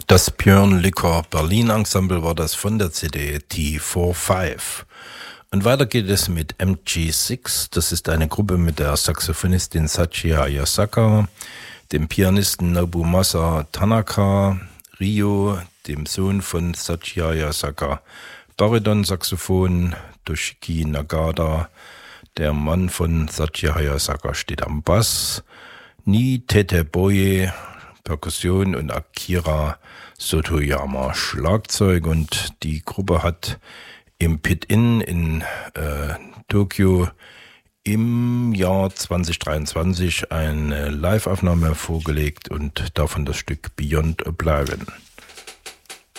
Das Björn Lücker Berlin Ensemble war das von der CD T45. Und weiter geht es mit MG6. Das ist eine Gruppe mit der Saxophonistin Sachi Hayasaka, dem Pianisten Nobumasa Tanaka, Ryo, dem Sohn von Sachi Hayasaka, Bariton-Saxophon, Toshiki Nagata, der Mann von Sachi Hayasaka steht am Bass, Ni Teteboye, Perkussion und Akira Sotoyama Schlagzeug. Und die Gruppe hat im Pit-In in Tokio im Jahr 2023 eine Live-Aufnahme vorgelegt und davon das Stück Beyond Oblivion.